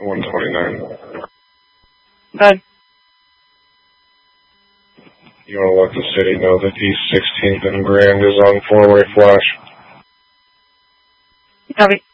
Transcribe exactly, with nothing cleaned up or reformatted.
one twenty-nine. Good. You want to let the city know that East sixteenth and Grand is on four-way flash. Copy.